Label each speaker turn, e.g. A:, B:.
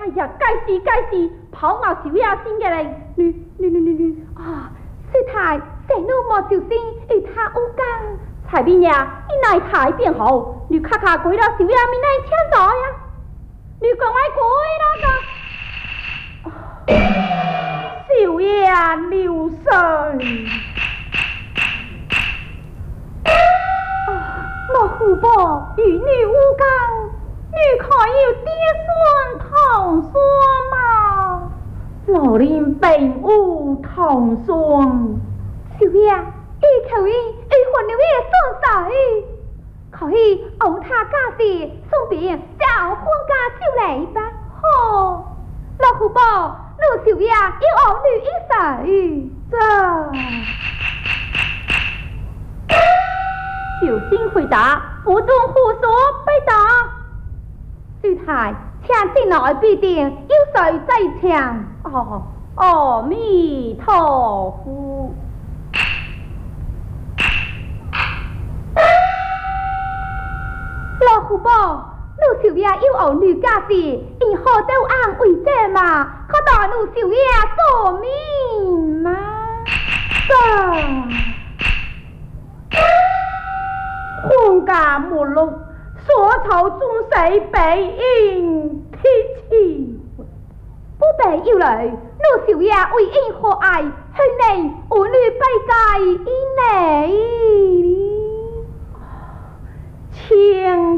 A: 呀，该死，跑我小呀先嘅嚟，你啊，师太，成路莫小心，与他有干。彩边呀，你乃太变好，你卡卡鬼到小呀面嚟抢咗呀，你讲我鬼那个，小呀流水。我父母与你无干，你可有爹孙同孙吗？老林并无同孙。小爷，你求伊混了个孙婿，可以熬他家事，顺便再熬婚家就嚟吧。好，老父母，老小爷要熬女一世，小心回答，不准胡说八道。师太，请进来必定有谁在场？阿弥陀佛。老虎婆，老少爷要熬女家事，因何都安慰这嘛？可待老少爷做面吗？婚家没落，所愁终死被因提起。不必要来，老少爷为因何爱，去你儿女拜祭以你。情